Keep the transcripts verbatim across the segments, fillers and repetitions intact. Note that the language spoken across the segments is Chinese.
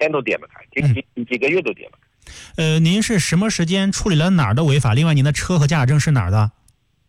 天都点不开，几几几个月都点不开。 呃，您是什么时间处理了哪儿的违法？另外，您的车和驾驶证是哪儿的？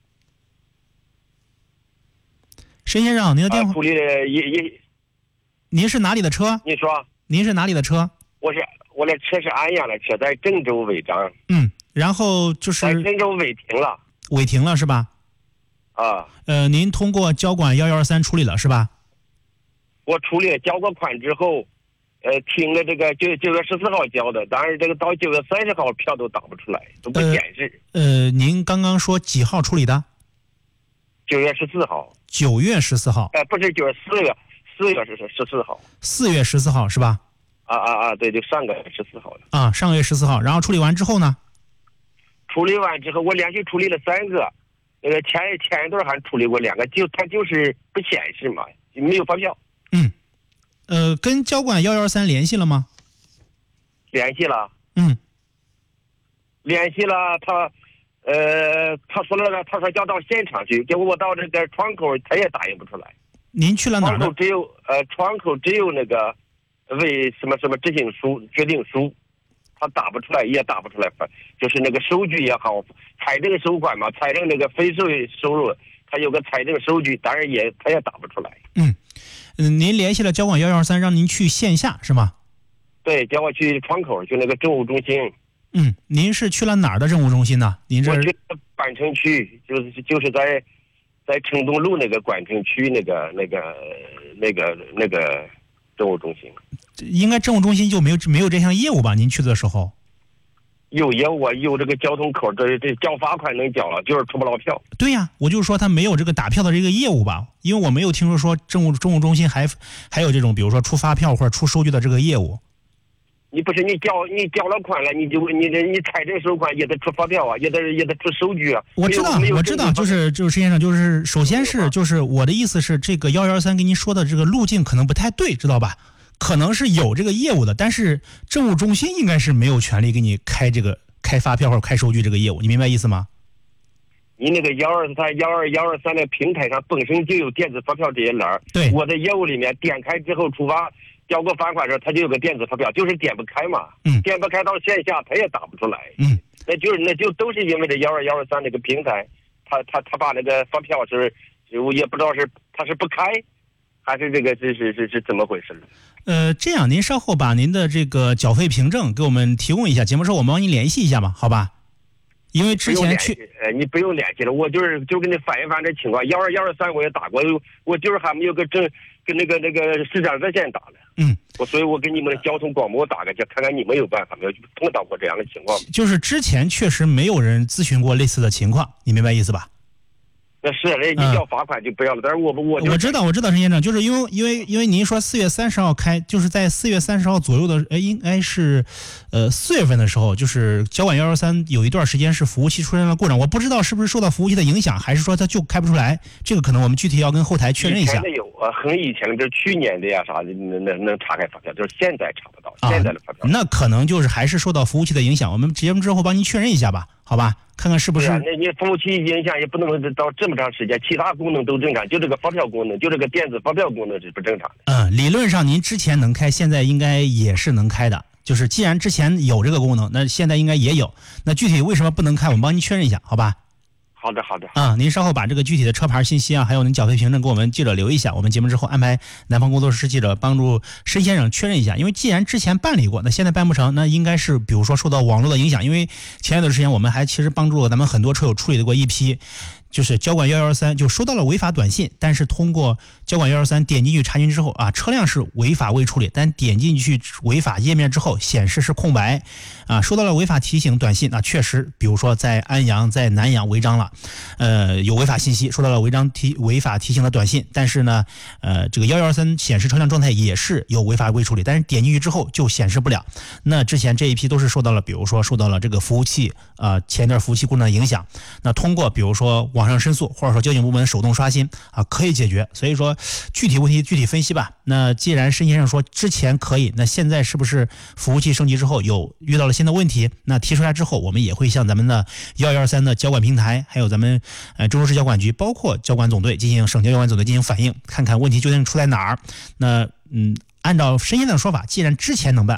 申先生，您的电话、 啊、处理了一一。 您是哪里的车？ 你说。 您是哪里的车？ 我是我的车是安阳的车，在郑州违章。 嗯，然后就是在郑州违停了。 违停了是吧？ 啊。 呃，您通过交管幺幺二三处理了是吧？ 我处理了，交过款之后，呃，停了这个九九月十四号交的，但是这个到九月三十号票都打不出来，都不显示。 呃，呃您刚刚说几号处理的？ 九月十四号。 九月十四号。 哎、呃，不是九月四月，四月是十四号。 四月十四号是吧？ 啊啊啊！对，就上个月十四号了。 啊，上个月十四号，然后处理完之后呢？ 处理完之后，我连续处理了三个，那个前前一段还处理过两个，就它就是不显示嘛，没有发票。 嗯，呃，跟交管幺幺三联系了吗？ 联系了。 嗯。 联系了，他，呃，他说了，他说叫到现场去，结果我到这个窗口，他也打印不出来。 您去了哪儿呢？ 窗口只有呃，窗口只有那个为什么什么执行书、决定书，他打不出来，也打不出来，就是那个收据也好，财政收款嘛，财政那个非税收入，他有个财政收据，当然也他也打不出来。 嗯。嗯，您联系了交管幺幺二三，让您去线下是吗？ 对，叫我去窗口，去那个政务中心。 嗯，您是去了哪儿的政务中心呢？您这我去管城区，就是就是在在城东路那个管城区那个那个那个那个政务中心。 应该政务中心就没有没有这项业务吧？您去的时候。 有业务啊，有这个交通口，这这交罚款能交了，就是出不了票。 对呀、啊，我就是说他没有这个打票的这个业务吧，因为我没有听说说政务政务中心还还有这种比如说出发票或者出收据的这个业务。 你不是你交你交了款了，你就你你财政收款也得出发票啊，也得也得出收据啊。 我知道我知道，就是就是申先生，就是首先是就是我的意思是这个幺幺三跟您说的这个路径可能不太对，知道吧？可能是有这个业务的，但是政务中心应该是没有权利给你开这个开发票或者开收据这个业务，你明白意思吗？ 你那个幺二三幺二幺二三的平台上本身就有电子发票这些栏儿。 对， 我的业务里面点开之后出发交过罚款的时候，它就有个电子发票，就是点不开嘛。 嗯。 点不开到线下，它也打不出来。 嗯。 那就是那就都是因为这幺二幺二三这个平台，他他他把那个发票是，我也不知道是他是不开，还是这个是是是是怎么回事？ 呃，这样您稍后把您的这个缴费凭证给我们提供一下，节目时候我们帮您联系一下吧，好吧？因为之前去， 呃，你不用联系了，我就是就跟你反映反映这情况。幺二幺二三我也打过，我就是还没有个正跟那个那个市长热线打了。 嗯， 我所以，我给你们的交通广播打个去，看看你们有办法没有碰到过这样的情况。 就是之前确实没有人咨询过类似的情况，你明白意思吧？ 那是人一要罚款就不要了，嗯、但是我我我知道我知道陈先生，就是因为因为因为您说四月三十号开，就是在四月三十号左右的，哎，应该是，呃，四月份的时候，就是交管幺幺三有一段时间是服务器出现了故障，我不知道是不是受到服务器的影响，还是说它就开不出来，这个可能我们具体要跟后台确认一下。 以前的有啊，很以前的，就是去年的呀啥的，能能能查开发票，就是现在查不到， 啊、 现在的发票。 那可能就是还是受到服务器的影响，我们节目之后帮您确认一下吧，好吧？看看是不是？ 那你服务器影响也不能到这么长时间，其他功能都正常，就这个发票功能，就这个电子发票功能是不正常的。 嗯，理论上您之前能开，现在应该也是能开的。就是既然之前有这个功能，那现在应该也有。那具体为什么不能开，我们帮您确认一下，好吧？ 好的，好的。 啊、嗯，您稍后把这个具体的车牌信息啊，还有您缴费凭证给我们记者留一下。我们节目之后安排南方工作室记者帮助申先生确认一下，因为既然之前办理过，那现在办不成，那应该是比如说受到网络的影响。因为前一段时间我们还其实帮助了咱们很多车友处理过一批。就是交管幺幺三就收到了违法短信，但是通过交管幺幺三点进去查询之后啊，车辆是违法未处理，但点进去违法页面之后显示是空白，啊，收到了违法提醒短信，那确实，比如说在安阳、在南阳违章了，呃，有违法信息，收到了违章提违法提醒的短信，但是呢，呃，这个幺幺二三显示车辆状态也是有违法未处理，但是点进去之后就显示不了。那之前这一批都是受到了，比如说受到了这个服务器啊、呃、前一段服务器故障的影响，那通过比如说网上申诉，或者说交警部门手动刷新啊，可以解决。所以说具体问题具体分析吧。那既然申先生说之前可以，那现在是不是服务器升级之后有遇到了新的问题？那提出来之后，我们也会向咱们的幺幺二三的交管平台，还有咱们呃郑州市交管局，包括交管总队进行省交交管总队进行反映，看看问题究竟出在哪儿。那嗯，按照申先生的说法，既然之前能办，